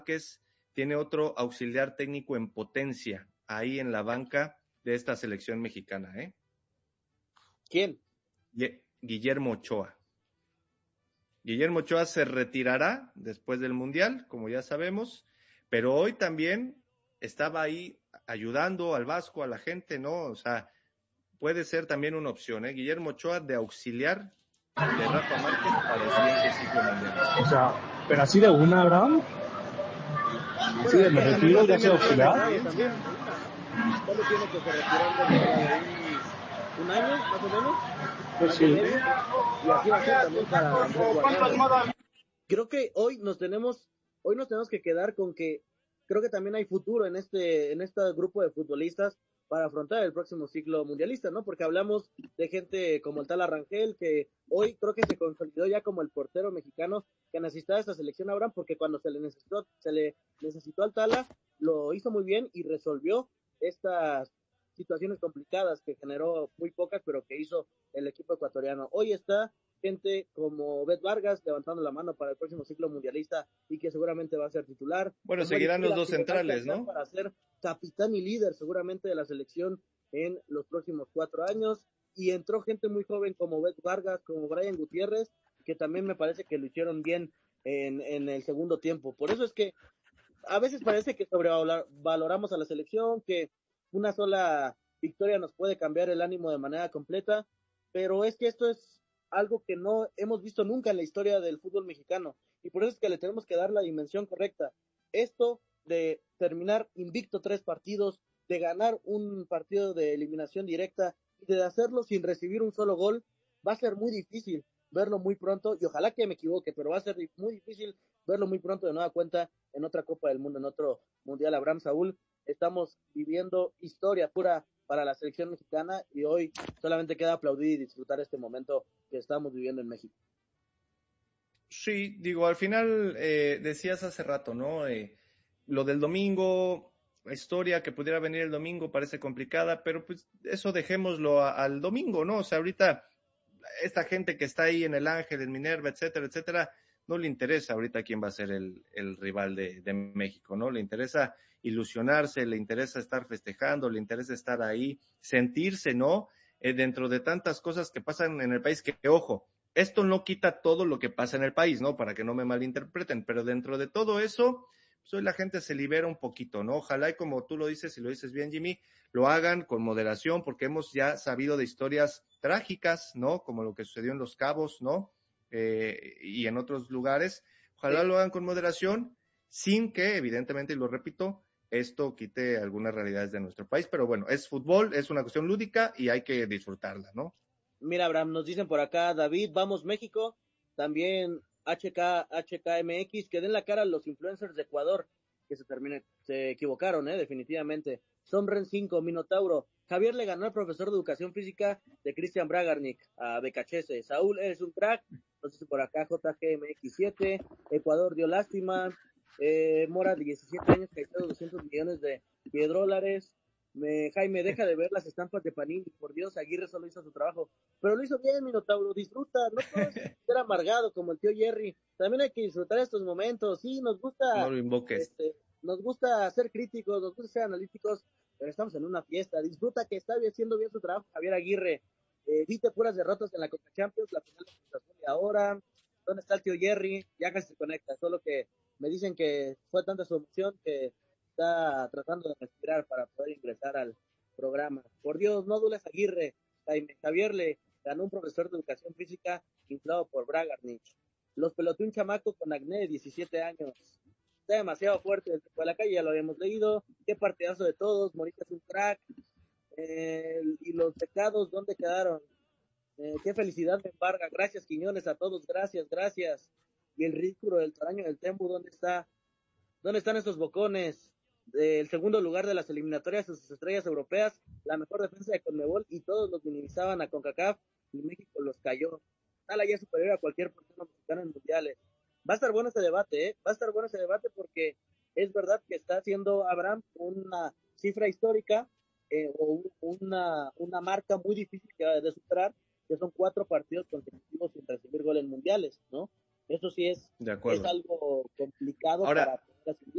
Márquez tiene otro auxiliar técnico en potencia ahí en la banca de esta selección mexicana, ¿eh? ¿Quién? Guillermo Ochoa. Guillermo Ochoa se retirará después del Mundial, como ya sabemos, pero hoy también estaba ahí ayudando al Vasco, a la gente, ¿no? O sea, puede ser también una opción, ¿eh? Guillermo Ochoa de auxiliar de Rafa Márquez para el siguiente ciclo mundial. O sea, pero así de una, Abraham. Bueno, Sí, me retiro, ya sea auxiliar. También. ¿Cuándo tiene que se retirar? ¿Un año, más o menos? Pues sí. Y así va a ser también para Guardado. Creo que hoy nos tenemos que quedar con que creo que también hay futuro en este grupo de futbolistas para afrontar el próximo ciclo mundialista, ¿no? Porque hablamos de gente como el tal Arrangel, que hoy creo que se consolidó ya como el portero mexicano que necesitaba esta selección, Abraham, porque cuando se le necesitó al Tala, lo hizo muy bien y resolvió estas situaciones complicadas que generó muy pocas, pero que hizo el equipo ecuatoriano. Hoy está gente como Bet Vargas levantando la mano para el próximo ciclo mundialista y que seguramente va a ser titular. Bueno, seguirán los dos centrales, ¿no? Para ser capitán y líder seguramente de la selección en los próximos 4 años. Y entró gente muy joven como Bet Vargas, como Brian Gutiérrez, que también me parece que lo hicieron bien en el segundo tiempo. Por eso es que a veces parece que sobrevaloramos a la selección, que una sola victoria nos puede cambiar el ánimo de manera completa, pero es que esto es algo que no hemos visto nunca en la historia del fútbol mexicano, y por eso es que le tenemos que dar la dimensión correcta. Esto de terminar invicto 3 partidos, de ganar un partido de eliminación directa, y de hacerlo sin recibir un solo gol, va a ser muy difícil verlo muy pronto, y ojalá que me equivoque, pero va a ser muy difícil verlo muy pronto de nueva cuenta en otra Copa del Mundo, en otro Mundial. Abraham, Saúl, estamos viviendo historia pura para la selección mexicana y hoy solamente queda aplaudir y disfrutar este momento que estamos viviendo en México. Sí, digo, al final decías hace rato, ¿no? Lo del domingo, la historia que pudiera venir el domingo parece complicada, pero pues eso dejémoslo al domingo, ¿no? O sea, ahorita esta gente que está ahí en el Ángel, en Minerva, etcétera, etcétera, no le interesa ahorita quién va a ser el rival de México, ¿no? Le interesa ilusionarse, le interesa estar festejando, le interesa estar ahí, sentirse, ¿no? Dentro de tantas cosas que pasan en el país, que ojo, esto no quita todo lo que pasa en el país, ¿no? Para que no me malinterpreten, pero dentro de todo eso, pues hoy la gente se libera un poquito, ¿no? Ojalá y como tú lo dices, y lo dices bien, Jimmy, lo hagan con moderación, porque hemos ya sabido de historias trágicas, ¿no? Como lo que sucedió en Los Cabos, ¿no? Y en otros lugares. Ojalá lo hagan con moderación, sin que, evidentemente, y lo repito, esto quite algunas realidades de nuestro país, pero bueno, es fútbol, es una cuestión lúdica y hay que disfrutarla, ¿no? Mira, Abraham, nos dicen por acá, David, vamos México, también HKMX, que den la cara a los influencers de Ecuador, que se equivocaron, definitivamente. Somren 5, Minotauro. Javier le ganó al profesor de educación física de Cristian Bragarnik, a Becachese. Saúl, eres un crack. Nos dice por acá JGMX7, Ecuador dio lástima. Mora, de 17 años, que ha 200 millones de $10. Jaime, deja de ver las estampas de Panini, por Dios, Aguirre solo hizo su trabajo, pero lo hizo bien, Minotauro, disfruta, no puedes ser amargado como el tío Jerry, también hay que disfrutar estos momentos, sí, nos gusta, no lo invoques. Nos gusta ser críticos, nos gusta ser analíticos, pero estamos en una fiesta, disfruta que está haciendo bien su trabajo, Javier Aguirre, viste puras derrotas en la Copa Champions, la final de Cruz Azul, y ahora, ¿dónde está el tío Jerry? Ya casi se conecta, solo que me dicen que fue tanta su emoción que está tratando de respirar para poder ingresar al programa. Por Dios, no dudes, Aguirre. Javier le ganó un profesor de educación física inflado por Bragarnik. Los peloteó un chamaco con acné de 17 años. Está demasiado fuerte desde la calle, ya lo habíamos leído. Qué partidazo de todos. Morita es un crack. Y los pecados, ¿dónde quedaron? Qué felicidad me embarga. Gracias, Quiñones, a todos. Gracias, gracias. Y el ridículo del taraño del Tembu, ¿dónde está? ¿Dónde están estos bocones? El segundo lugar de las eliminatorias de sus estrellas europeas, la mejor defensa de Conmebol, y todos los minimizaban a CONCACAF y México los cayó. Tala ya superior a cualquier portero mexicano en mundiales. Va a estar bueno este debate, va a estar bueno este debate porque es verdad que está haciendo Abraham una cifra histórica o una marca muy difícil de superar, que son 4 partidos consecutivos sin recibir gol en mundiales, ¿no? Eso sí es algo complicado. Ahora, para poder